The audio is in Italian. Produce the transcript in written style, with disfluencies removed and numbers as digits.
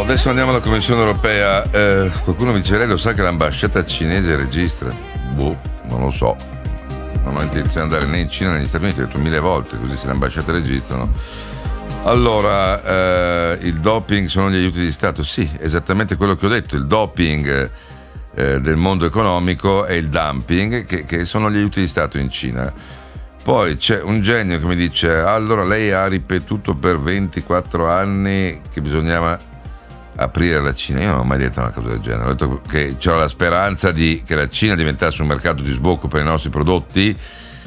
adesso andiamo alla Commissione Europea. Qualcuno mi dice, lei lo sa che l'ambasciata cinese registra? Boh, non lo so. Non ho intenzione di andare né in Cina né negli Stati Uniti, ho detto 1000 volte, così se le ambasciate registrano. Allora, il doping sono gli aiuti di Stato? Sì, esattamente quello che ho detto. Il doping del mondo economico e il dumping, che sono gli aiuti di Stato in Cina. Poi c'è un genio che mi dice, allora lei ha ripetuto per 24 anni che bisognava aprire la Cina. Io non ho mai detto una cosa del genere, ho detto che c'era la speranza che la Cina diventasse un mercato di sbocco per i nostri prodotti